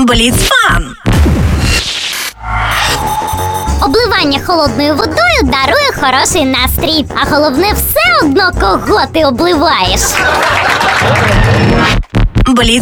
Бліц-фан! Обливання холодною водою дарує хороший настрій. А головне, все одно, кого ти обливаєш.